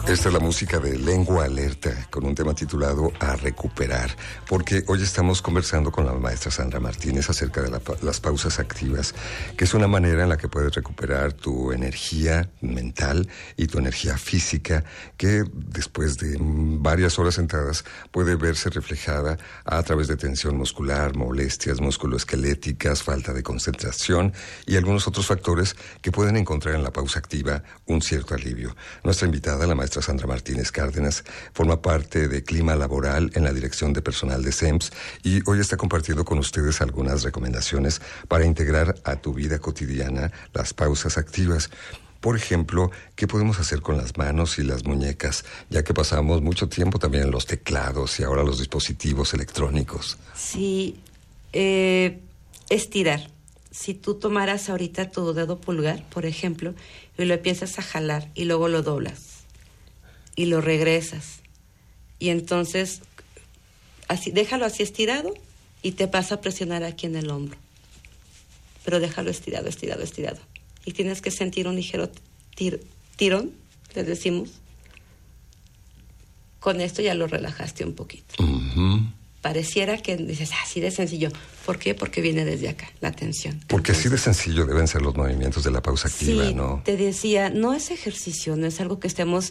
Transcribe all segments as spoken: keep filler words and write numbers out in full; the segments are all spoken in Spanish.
Esta es la música de Lengua Alerta, con un tema titulado A Recuperar, porque hoy estamos conversando con la maestra Sandra Martínez acerca de la, las pausas activas, que es una manera en la que puedes recuperar tu energía mental y tu energía física, que después de varias horas sentadas puede verse reflejada a través de tensión muscular, molestias musculoesqueléticas, falta de concentración y algunos otros factores que pueden encontrar en la pausa activa un cierto alivio. Nuestra invitada, la maestra Sandra Martínez Cárdenas, forma parte de Clima Laboral en la Dirección de Personal de S E M S y hoy está compartiendo con ustedes algunas recomendaciones para integrar a tu vida cotidiana las pausas activas. Por ejemplo, ¿qué podemos hacer con las manos y las muñecas, ya que pasamos mucho tiempo también en los teclados y ahora los dispositivos electrónicos? Sí, eh, estirar. Si tú tomaras ahorita tu dedo pulgar, por ejemplo, y lo empiezas a jalar y luego lo doblas y lo regresas. Y entonces, así, déjalo así estirado y te vas a presionar aquí en el hombro. Pero déjalo estirado, estirado, estirado. Y tienes que sentir un ligero tir, tirón, les decimos. Con esto ya lo relajaste un poquito. Uh-huh. Pareciera que dices, así de sencillo. ¿Por qué? Porque viene desde acá, la tensión. Porque entonces, así de sencillo deben ser los movimientos de la pausa activa, sí, ¿no? Te decía, no es ejercicio, no es algo que estemos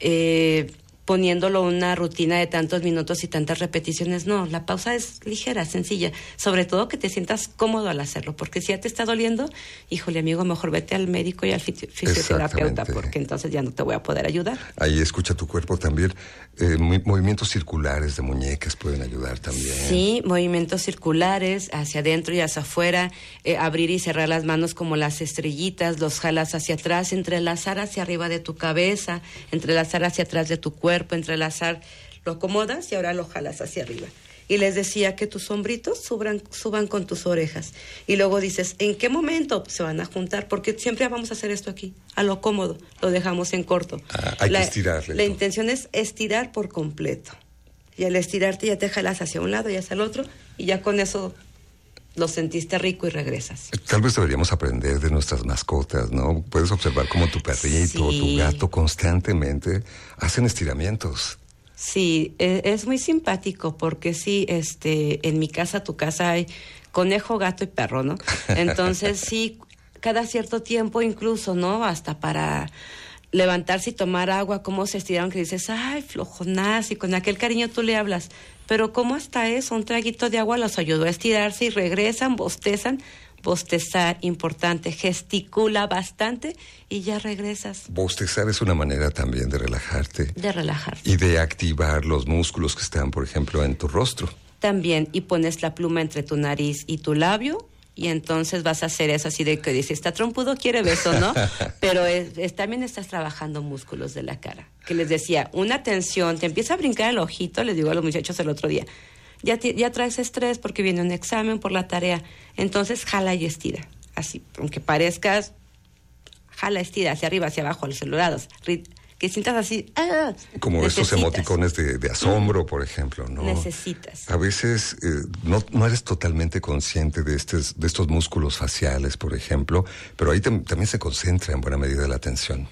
eh, poniéndolo una rutina de tantos minutos y tantas repeticiones. No, la pausa es ligera, sencilla. Sobre todo que te sientas cómodo al hacerlo. Porque si ya te está doliendo, híjole, amigo, mejor vete al médico y al fisioterapeuta, porque entonces ya no te voy a poder ayudar. Ahí escucha tu cuerpo también. Eh, movimientos circulares de muñecas pueden ayudar también. Sí, movimientos circulares hacia adentro y hacia afuera, eh, abrir y cerrar las manos como las estrellitas, los jalas hacia atrás, entrelazar hacia arriba de tu cabeza, entrelazar hacia atrás de tu cuerpo, entrelazar, lo acomodas y ahora lo jalas hacia arriba. Y les decía que tus hombritos suban, suban con tus orejas. Y luego dices, ¿en qué momento se van a juntar? Porque siempre vamos a hacer esto aquí, a lo cómodo, lo dejamos en corto. Ah, hay la, que estirarle. La intención es estirar por completo. Y al estirarte ya te jalas hacia un lado y hacia el otro, y ya con eso lo sentiste rico y regresas. Tal vez deberíamos aprender de nuestras mascotas, ¿no? Puedes observar cómo tu perrito o sí. tu gato constantemente hacen estiramientos. Sí, es muy simpático porque sí, este, en mi casa, tu casa hay conejo, gato y perro, ¿no? Entonces sí, cada cierto tiempo incluso, ¿no? Hasta para levantarse y tomar agua, cómo se estiraron que dices, ay, flojonás, y con aquel cariño tú le hablas. Pero cómo hasta eso, un traguito de agua los ayudó a estirarse y regresan, bostezan. Bostezar, importante, gesticula bastante y ya regresas. Bostezar es una manera también de relajarte. De relajarte. Y de activar los músculos que están, por ejemplo, en tu rostro. También, y pones la pluma entre tu nariz y tu labio, y entonces vas a hacer eso así de que dices, está trompudo, quiere beso, ¿no? Pero es, es, también estás trabajando músculos de la cara. Que les decía, una tensión, te empieza a brincar el ojito, les digo a los muchachos el otro día, Ya, te, ya traes estrés porque viene un examen por la tarea. Entonces, jala y estira. Así, aunque parezcas, jala, estira, hacia arriba, hacia abajo, a los lados. Que sientas así. ¡Ah! Como Necesitas. Estos emoticones de, de asombro, por ejemplo, ¿no? Necesitas. A veces eh, no, no eres totalmente consciente de, estes, de estos músculos faciales, por ejemplo, pero ahí tam, también se concentra en buena medida la atención.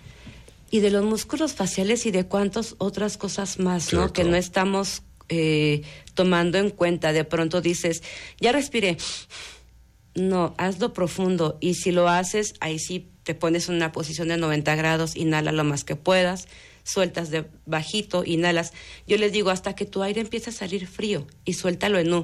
Y de los músculos faciales y de cuántas otras cosas más, ¿no? Cierto. Que no estamos Eh, tomando en cuenta. De pronto dices, ya respiré. No, hazlo profundo. Y si lo haces, ahí sí te pones en una posición de noventa grados, inhala lo más que puedas, sueltas de bajito, inhalas. Yo les digo, hasta que tu aire empiece a salir frío y suéltalo en U.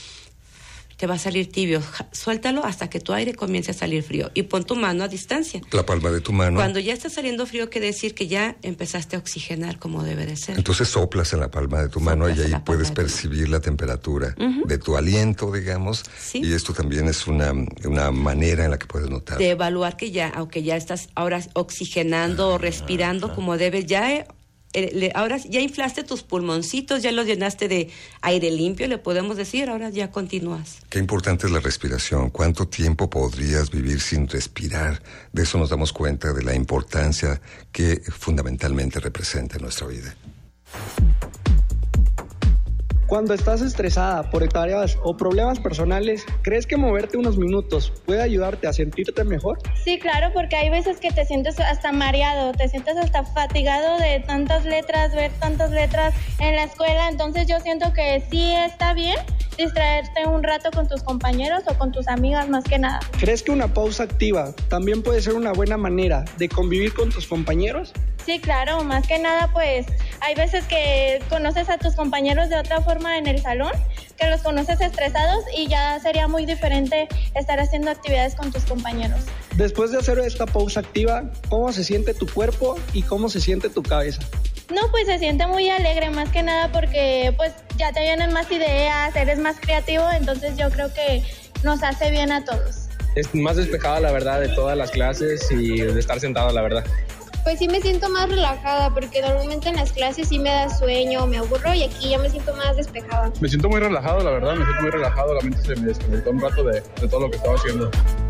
Te va a salir tibio. Suéltalo hasta que tu aire comience a salir frío. Y pon tu mano a distancia. La palma de tu mano. Cuando ya está saliendo frío, quiere decir que ya empezaste a oxigenar como debe de ser. Entonces soplas en la palma de tu soplas mano y ahí puedes percibir la temperatura uh-huh. de tu aliento, digamos. ¿Sí? Y esto también es una, una manera en la que puedes notar. De evaluar que ya, aunque ya estás ahora oxigenando o ah, respirando ah, como debes, ya... Eh, ahora ya inflaste tus pulmoncitos, ya los llenaste de aire limpio, le podemos decir, ahora ya continúas. Qué importante es la respiración. ¿Cuánto tiempo podrías vivir sin respirar? De eso nos damos cuenta de la importancia que fundamentalmente representa en nuestra vida. Cuando estás estresada por tareas o problemas personales, ¿crees que moverte unos minutos puede ayudarte a sentirte mejor? Sí, claro, porque hay veces que te sientes hasta mareado, te sientes hasta fatigado de tantas letras, ver tantas letras en la escuela, entonces yo siento que sí está bien distraerte un rato con tus compañeros o con tus amigas más que nada. ¿Crees que una pausa activa también puede ser una buena manera de convivir con tus compañeros? Sí, claro, más que nada pues hay veces que conoces a tus compañeros de otra forma en el salón, que los conoces estresados y ya sería muy diferente estar haciendo actividades con tus compañeros. Después de hacer esta pausa activa, ¿cómo se siente tu cuerpo y cómo se siente tu cabeza? No, pues se siente muy alegre, más que nada porque pues ya te vienen más ideas, eres más creativo, entonces yo creo que nos hace bien a todos. Es más despejada, la verdad, de todas las clases y de estar sentado, la verdad. Pues sí me siento más relajada porque normalmente en las clases sí me da sueño, me aburro y aquí ya me siento más despejada. Me siento muy relajado, la verdad, me siento muy relajado, la mente se me desconectó un rato de, de todo lo que estaba haciendo.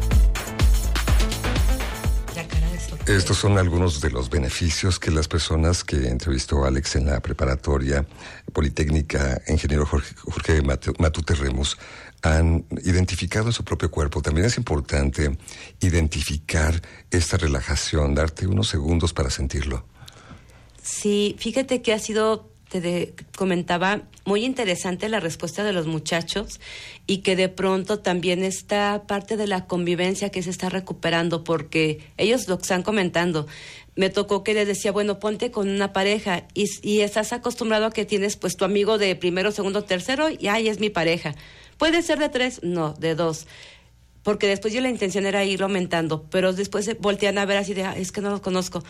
Estos son algunos de los beneficios que las personas que entrevistó Alex en la preparatoria Politécnica Ingeniero Jorge, Jorge Matute Remus han identificado en su propio cuerpo. También es importante identificar esta relajación, darte unos segundos para sentirlo. Sí, fíjate que ha sido, te de, comentaba, muy interesante la respuesta de los muchachos y que de pronto también esta parte de la convivencia que se está recuperando, porque ellos lo están comentando. Me tocó que les decía, bueno, ponte con una pareja y, y estás acostumbrado a que tienes pues tu amigo de primero, segundo, tercero y ahí es mi pareja. ¿Puede ser de tres? No, de dos. Porque después yo la intención era irlo aumentando, pero después se voltean a ver así de, ah, es que no los conozco.